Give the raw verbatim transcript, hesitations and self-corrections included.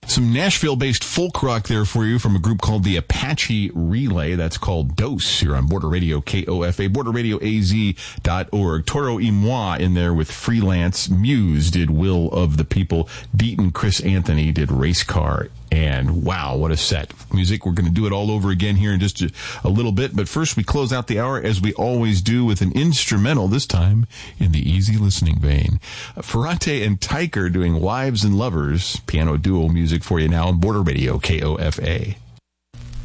Some Nashville-based folk rock there for you from a group called the Apache Relay. That's called Dose here on Border Radio K O F A, border radio a z dot org. Toro y Moi in there with Freelance. Muse did Will of the People. Beat and Chris Anthony did Race Car. And wow, what a set. Music, we're going to do it all over again here in just a, a little bit. But first, we close out the hour, as we always do, with an instrumental, this time in the easy listening vein. Ferrante and Tyker doing Wives and Lovers, piano duo music for you now on Border Radio K O F A.